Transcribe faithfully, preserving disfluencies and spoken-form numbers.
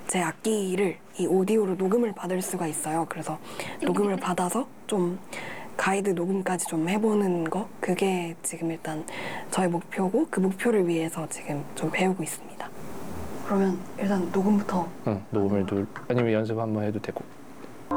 제 악기를 이 오디오로 녹음을 받을 수가 있어요. 그래서 녹음을 받아서 좀 가이드 녹음까지 좀 해보는 거, 그게 지금 일단 저의 목표고 그 목표를 위해서 지금 좀 배우고 있습니다. 그러면 일단 녹음부터. 응, 녹음을 둘 아니면 연습 한번 해도 되고.